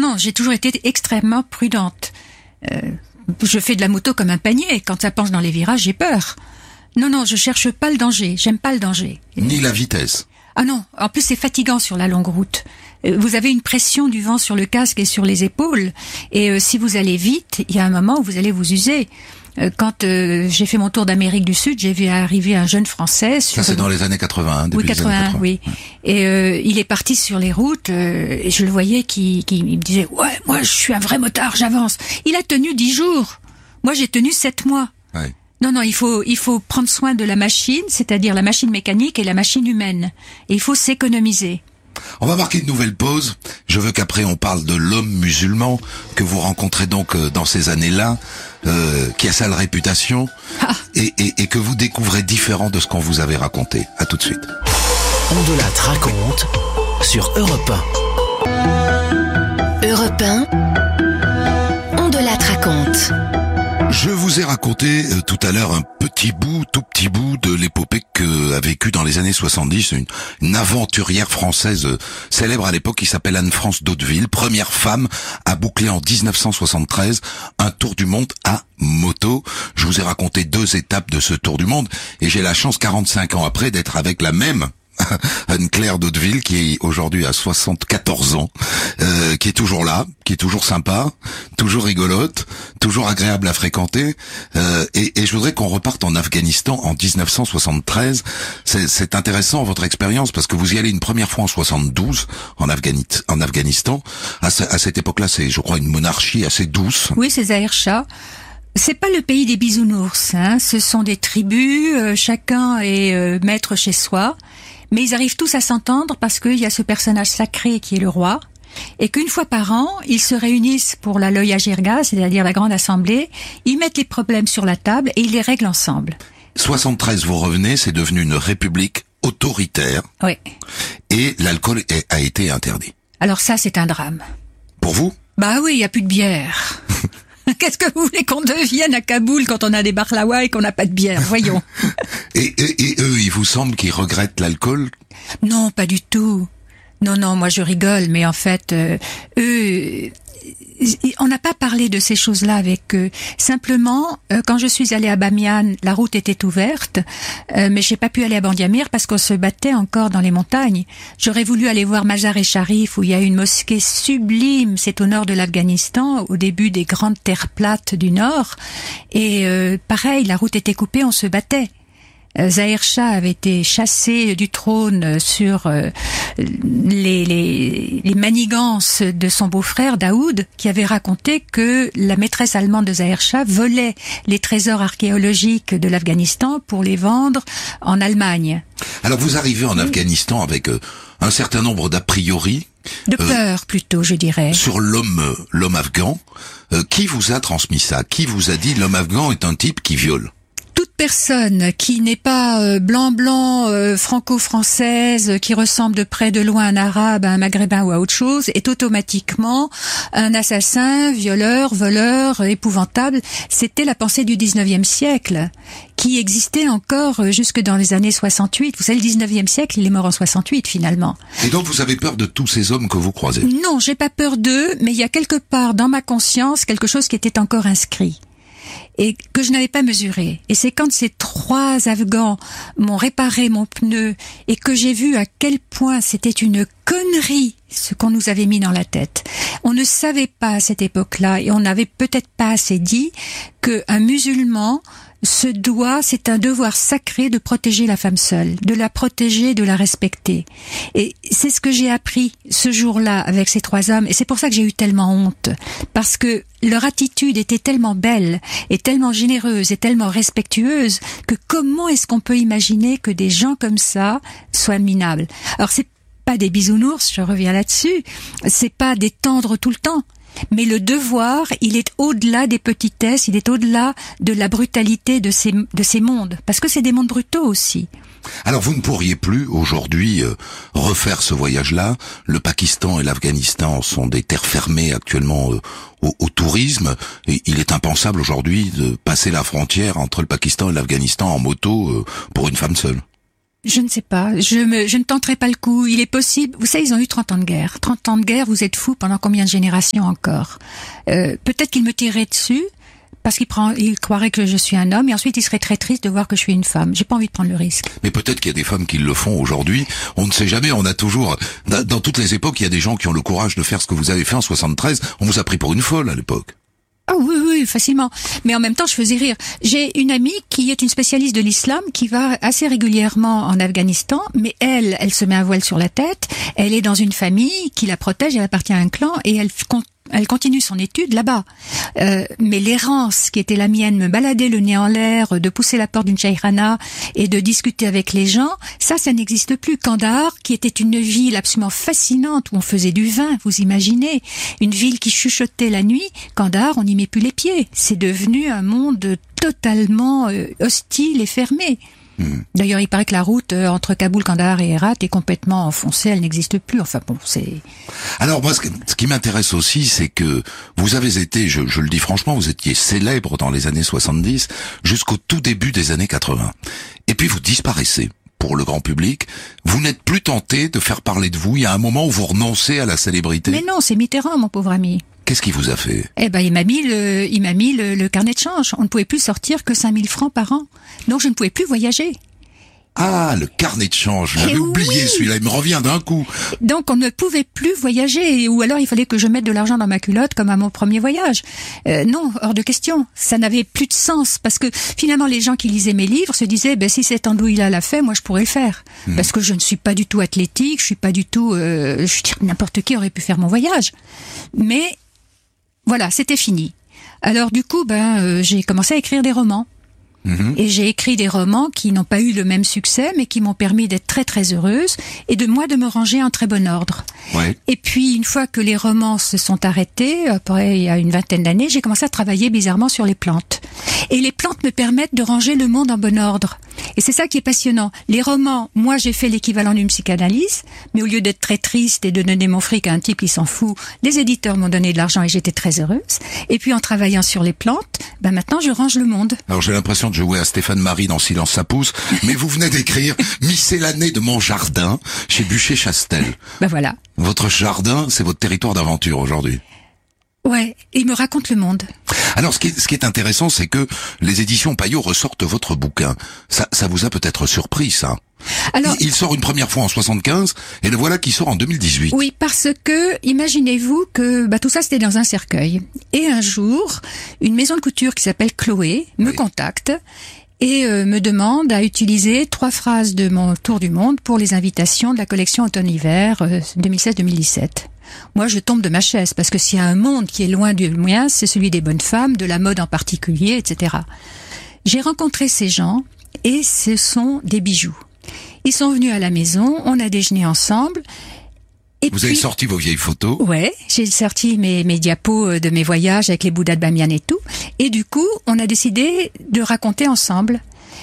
non, j'ai toujours été extrêmement prudente. Je fais de la moto comme un panier. Quand ça penche dans les virages, j'ai peur. Non, je cherche pas le danger. J'aime pas le danger. Ni la vitesse. Ah non, en plus c'est fatigant sur la longue route. Vous avez une pression du vent sur le casque et sur les épaules. Et si vous allez vite, il y a un moment où vous allez vous user. Quand j'ai fait mon tour d'Amérique du Sud, j'ai vu arriver un jeune Français. Ça c'est dans les années 80, début oui, 80, des années 80. Oui. Et il est parti sur les routes et je le voyais qui me disait « Ouais, moi je suis un vrai motard, j'avance ». Il a tenu 10 jours. Moi j'ai tenu 7 mois. Ouais. Non, il faut prendre soin de la machine, c'est-à-dire la machine mécanique et la machine humaine. Et il faut s'économiser. On va marquer une nouvelle pause. Je veux qu'après on parle de l'homme musulman que vous rencontrez donc dans ces années-là, qui a sale réputation et que vous découvrez différent de ce qu'on vous avait raconté. À tout de suite. Ondelat raconte sur Europe 1. Europe 1, Ondelat raconte. Je vous ai raconté tout à l'heure un tout petit bout de l'épopée que a vécu dans les années 70 une aventurière française célèbre à l'époque qui s'appelle Anne-France d'Hauteville, première femme à boucler en 1973 un tour du monde à moto. Je vous ai raconté 2 étapes de ce tour du monde et j'ai la chance 45 ans après d'être avec la même Anne-Claire d'Hauteville qui aujourd'hui a 74 ans, qui est toujours là, qui est toujours sympa, toujours rigolote, toujours agréable à fréquenter, et je voudrais qu'on reparte en Afghanistan en 1973. C'est intéressant votre expérience parce que vous y allez une première fois en 72 en Afghanistan. À cette époque-là, c'est je crois une monarchie assez douce. Oui, c'est Zahir Shah. C'est pas le pays des bisounours, hein. Ce sont des tribus, chacun est maître chez soi. Mais ils arrivent tous à s'entendre parce qu'il y a ce personnage sacré qui est le roi, et qu'une fois par an, ils se réunissent pour la Loya Jirga, c'est-à-dire la grande assemblée, ils mettent les problèmes sur la table et ils les règlent ensemble. 73, vous revenez, c'est devenu une république autoritaire. Oui. Et l'alcool a été interdit. Alors ça, c'est un drame. Pour vous? Bah oui, il y a plus de bière. Qu'est-ce que vous voulez qu'on devienne à Kaboul quand on a des baklawas et qu'on n'a pas de bière? Voyons. Et eux, il vous semble qu'ils regrettent l'alcool? Non, pas du tout. Non, moi je rigole, mais en fait, eux, on n'a pas parlé de ces choses-là avec eux. Simplement, quand je suis allée à Bamiyan, la route était ouverte, mais j'ai pas pu aller à Bandiamir parce qu'on se battait encore dans les montagnes. J'aurais voulu aller voir Mazar-e-Sharif où il y a une mosquée sublime, c'est au nord de l'Afghanistan, au début des grandes terres plates du nord. Et pareil, la route était coupée, on se battait. Zahir Shah avait été chassé du trône sur les manigances de son beau-frère Daoud, qui avait raconté que la maîtresse allemande de Zahir Shah volait les trésors archéologiques de l'Afghanistan pour les vendre en Allemagne. Alors vous arrivez en Afghanistan avec un certain nombre d'a priori. De peur plutôt, je dirais. Sur l'homme afghan. Qui vous a transmis ça? Qui vous a dit l'homme afghan est un type qui viole? Toute personne qui n'est pas franco-française, qui ressemble de près de loin à un arabe, à un maghrébin ou à autre chose, est automatiquement un assassin, violeur, voleur, épouvantable. C'était la pensée du 19e siècle, qui existait encore jusque dans les années 68. Vous savez, le 19e siècle, il est mort en 68 finalement. Et donc vous avez peur de tous ces hommes que vous croisez? Non, j'ai pas peur d'eux, mais il y a quelque part dans ma conscience quelque chose qui était encore inscrit et que je n'avais pas mesuré. Et c'est quand ces 3 Afghans m'ont réparé mon pneu et que j'ai vu à quel point c'était une connerie ce qu'on nous avait mis dans la tête. On ne savait pas à cette époque-là, et on n'avait peut-être pas assez dit, qu'un musulman c'est un devoir sacré de protéger la femme seule, de la protéger, de la respecter. Et c'est ce que j'ai appris ce jour-là avec ces 3 hommes, et c'est pour ça que j'ai eu tellement honte, parce que leur attitude était tellement belle, et tellement généreuse, et tellement respectueuse, que comment est-ce qu'on peut imaginer que des gens comme ça soient minables? Alors c'est pas des bisounours, je reviens là-dessus, c'est pas des tendres tout le temps. Mais le devoir, il est au-delà des petitesses, il est au-delà de la brutalité de ces mondes. Parce que c'est des mondes brutaux aussi. Alors vous ne pourriez plus aujourd'hui refaire ce voyage-là. Le Pakistan et l'Afghanistan sont des terres fermées actuellement au tourisme. Et il est impensable aujourd'hui de passer la frontière entre le Pakistan et l'Afghanistan en moto pour une femme seule. Je ne sais pas, je ne tenterai pas le coup. Il est possible, vous savez, ils ont eu 30 ans de guerre. 30 ans de guerre, vous êtes fous pendant combien de générations encore? Peut-être qu'il me tirerait dessus, parce qu'il croirait que je suis un homme, et ensuite il serait très triste de voir que je suis une femme. J'ai pas envie de prendre le risque. Mais peut-être qu'il y a des femmes qui le font aujourd'hui. On ne sait jamais, on a toujours, dans toutes les époques, il y a des gens qui ont le courage de faire ce que vous avez fait en 73. On vous a pris pour une folle à l'époque. Ah oui, facilement. Mais en même temps, je faisais rire. J'ai une amie qui est une spécialiste de l'islam, qui va assez régulièrement en Afghanistan, mais elle se met un voile sur la tête, elle est dans une famille qui la protège, elle appartient à un clan, et elle continue son étude là-bas. Mais l'errance qui était la mienne, me balader le nez en l'air, de pousser la porte d'une chaykhana et de discuter avec les gens, ça n'existe plus. Kandahar, qui était une ville absolument fascinante où on faisait du vin, vous imaginez, une ville qui chuchotait la nuit, Kandahar, on n'y met plus les pieds. C'est devenu un monde totalement hostile et fermé. D'ailleurs, il paraît que la route entre Kaboul, Kandahar et Herat est complètement enfoncée, elle n'existe plus. Enfin bon, c'est... Alors moi, ce qui m'intéresse aussi, c'est que vous avez été, je le dis franchement, vous étiez célèbre dans les années 70 jusqu'au tout début des années 80. Et puis vous disparaissez pour le grand public. Vous n'êtes plus tenté de faire parler de vous. Il y a un moment où vous renoncez à la célébrité. Mais non, c'est Mitterrand, mon pauvre ami. Qu'est-ce qu'il vous a fait? Eh ben, il m'a mis le carnet de change. On ne pouvait plus sortir que 5 000 francs par an. Donc, je ne pouvais plus voyager. Ah, le carnet de change. J'avais oublié celui-là. Il me revient d'un coup. Donc, on ne pouvait plus voyager. Ou alors, il fallait que je mette de l'argent dans ma culotte comme à mon premier voyage. Non, hors de question. Ça n'avait plus de sens. Parce que, finalement, les gens qui lisaient mes livres se disaient, si cette andouille-là l'a fait, moi, je pourrais le faire. Parce que je ne suis pas du tout athlétique. Je suis pas du tout, n'importe qui aurait pu faire mon voyage. Mais, voilà, c'était fini. Alors du coup, j'ai commencé à écrire des romans. Et j'ai écrit des romans qui n'ont pas eu le même succès, mais qui m'ont permis d'être très très heureuse et de me ranger en très bon ordre. Ouais. Et puis une fois que les romans se sont arrêtés, après il y a une vingtaine d'années, j'ai commencé à travailler bizarrement sur les plantes. Et les plantes me permettent de ranger le monde en bon ordre. Et c'est ça qui est passionnant. Les romans, moi j'ai fait l'équivalent d'une psychanalyse, mais au lieu d'être très triste et de donner mon fric à un type qui s'en fout, les éditeurs m'ont donné de l'argent et j'étais très heureuse. Et puis en travaillant sur les plantes, maintenant je range le monde. Alors j'ai l'impression de jouer à Stéphane Marie dans Silence ça pousse, mais vous venez d'écrire Miscellanée de mon jardin chez Buchet-Chastel. Voilà. Votre jardin, c'est votre territoire d'aventure aujourd'hui. Ouais, il me raconte le monde. Alors, ce qui est intéressant, c'est que les éditions Payot ressortent votre bouquin. Ça vous a peut-être surpris, ça. Alors, il sort une première fois en 75, et le voilà qui sort en 2018. Oui, parce que, imaginez-vous que, tout ça c'était dans un cercueil. Et un jour, une maison de couture qui s'appelle Chloé me contacte, et me demande à utiliser 3 phrases de mon tour du monde pour les invitations de la collection automne-hiver 2016-2017. Moi, je tombe de ma chaise, parce que s'il y a un monde qui est loin du mien, c'est celui des bonnes femmes, de la mode en particulier, etc. J'ai rencontré ces gens, et ce sont des bijoux. Ils sont venus à la maison, on a déjeuné ensemble. Et vous avez sorti vos vieilles photos? Ouais, j'ai sorti mes diapos de mes voyages avec les Bouddhas de Bamiyan et tout. Et du coup, on a décidé de raconter ensemble.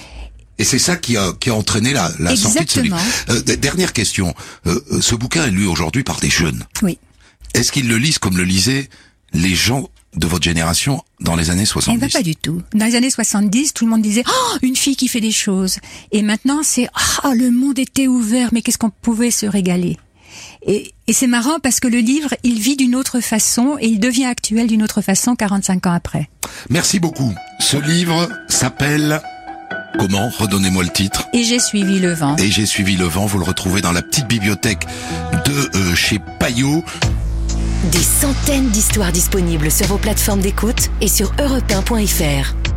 Et c'est ça qui a entraîné la sortie de ce livre. Dernière question. Ce bouquin est lu aujourd'hui par des jeunes. Oui. Est-ce qu'ils le lisent comme le lisaient les gens de votre génération dans les années 70? Eh ben, pas du tout. Dans les années 70, tout le monde disait « Oh, une fille qui fait des choses !» Et maintenant, c'est « Oh, le monde était ouvert, mais qu'est-ce qu'on pouvait se régaler !» Et c'est marrant parce que le livre, il vit d'une autre façon et il devient actuel d'une autre façon 45 ans après. Merci beaucoup. Ce livre s'appelle... Comment? Redonnez-moi le titre. Et j'ai suivi le vent. Et j'ai suivi le vent. Vous le retrouvez dans la petite bibliothèque de chez Payot. Des centaines d'histoires disponibles sur vos plateformes d'écoute et sur europe1.fr.